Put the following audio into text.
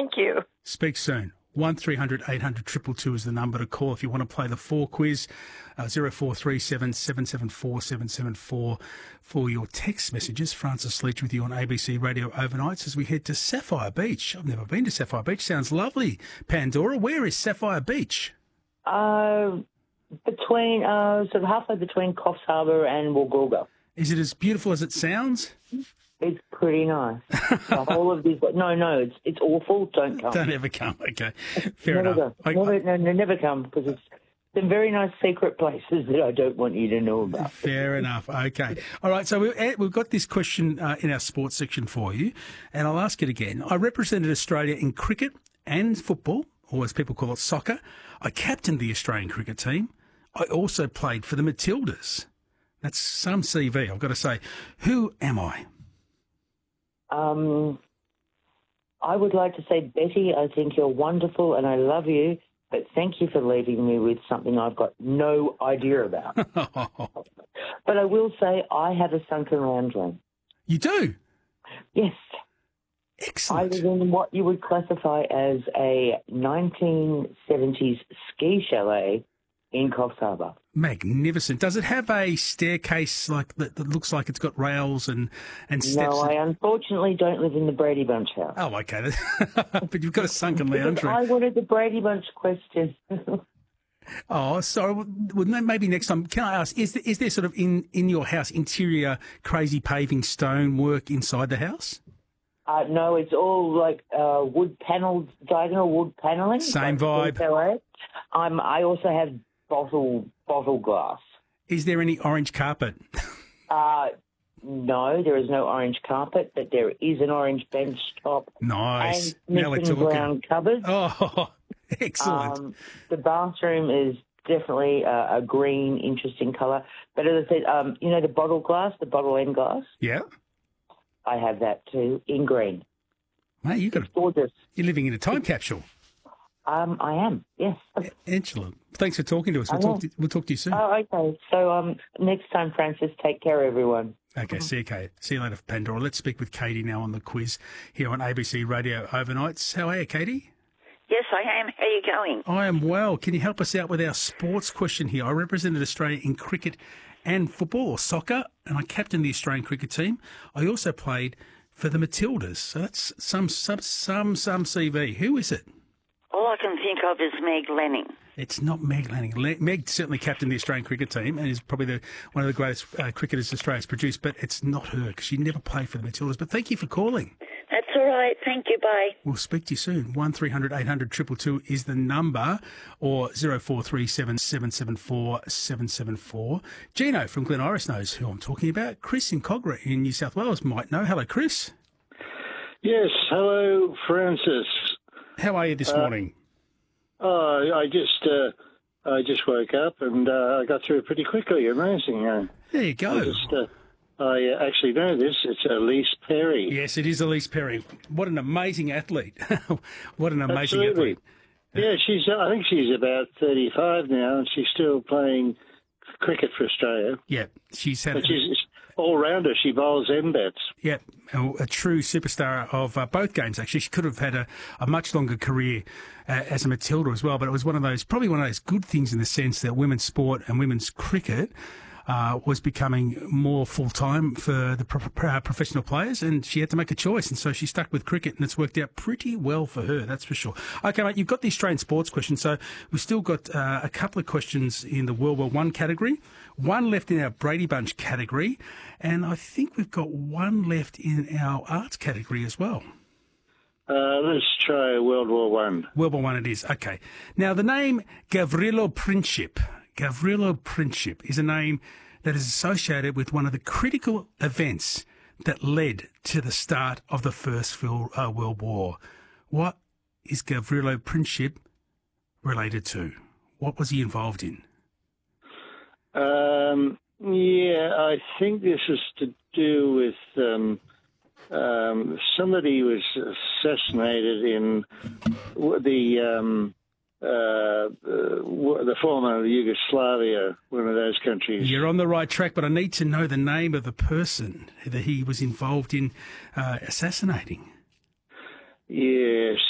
Thank you. Speak soon. 1300 800 222 is the number to call if you want to play the 4 quiz. 0437 774 774 for your text messages. Francis Leach with you on ABC Radio Overnights as we head to Sapphire Beach. I've never been to Sapphire Beach. Sounds lovely. Pandora, where is Sapphire Beach? Between sort of halfway between Coffs Harbour and Woolgoolga. Is it as beautiful as it sounds? It's pretty nice. The whole of this, no, it's awful. Don't come. Don't ever come. Okay, fair Never enough. Never come because it's some very nice secret places that I don't want you to know about. Fair enough. Okay. All right. So we've got this question in our sports section for you, and I'll ask it again. I represented Australia in cricket and football, or as people call it, soccer. I captained the Australian cricket team. I also played for the Matildas. That's some CV, I've got to say. Who am I? I would like to say, Betty, I think you're wonderful and I love you, but thank you for leaving me with something I've got no idea about. But I will say I have a sunken lounge room. You do? Yes. Excellent. I live in what you would classify as a 1970s ski chalet in Coffs Harbour. Magnificent. Does it have a staircase like that looks like it's got rails and steps? No, I unfortunately don't live in the Brady Bunch house. Oh, okay. But you've got a sunken lounge room. I wanted the Brady Bunch question. Oh, sorry. Well, maybe next time. Can I ask, is there sort of in your house interior crazy paving stone work inside the house? No, it's all like diagonal wood panelling. Same vibe. I also have bottle glass. Is there any orange carpet? No, there is no orange carpet, but there is an orange bench top. Nice. And mixing brown cupboards. Oh, excellent. The bathroom is definitely a green, interesting colour. But as I said, the bottle end glass? Yeah. I have that too, in green. Mate, it's gorgeous. You're living in a time capsule. I am, yes. Excellent. Thanks for talking to us. We'll talk to you soon. Oh, okay. So next time, Francis, take care, everyone. Okay, see you, Kate. See you later, Pandora. Let's speak with Katie now on the quiz here on ABC Radio Overnights. How are you, Katie? Yes, I am. How are you going? I am well. Can you help us out with our sports question here? I represented Australia in cricket and football or soccer, and I captained the Australian cricket team. I also played for the Matildas. So that's some CV. Who is it? All I can think of is Meg Lanning. It's not Meg Lanning. Meg certainly captained the Australian cricket team and is probably one of the greatest cricketers Australia's produced, but it's not her because she never played for the Matildas. But thank you for calling. That's all right. Thank you. Bye. We'll speak to you soon. 1300 800 222 is the number, or 0437 774 774. Gino from Glen Iris knows who I'm talking about. Chris in Cogra in New South Wales might know. Hello, Chris. Yes. Hello, Francis. How are you this morning? I just woke up and I got through it pretty quickly. Amazing. There you go. I actually know this. It's Elise Perry. Yes, it is Elise Perry. What an amazing athlete. What an amazing athlete. Yeah, I think she's about 35 now and she's still playing cricket for Australia. Yeah, she's all-rounder. She bowls M-bats. Yeah, a true superstar of both games, actually. She could have had a much longer career as a Matilda as well, but it was probably one of those good things in the sense that women's sport and women's cricket was becoming more full-time for the professional players, and she had to make a choice, and so she stuck with cricket, and it's worked out pretty well for her, that's for sure. Okay, mate, you've got the Australian sports question, so we've still got a couple of questions in the World War I category, one left in our Brady Bunch category, and I think we've got one left in our arts category as well. Let's try World War I. World War I it is, okay. Now, the name Gavrilo Princip is a name that is associated with one of the critical events that led to the start of the First World War. What is Gavrilo Princip related to? What was he involved in? I think this is to do with somebody was assassinated in the former Yugoslavia, one of those countries. You're on the right track, but I need to know the name of the person that he was involved in assassinating. Yes,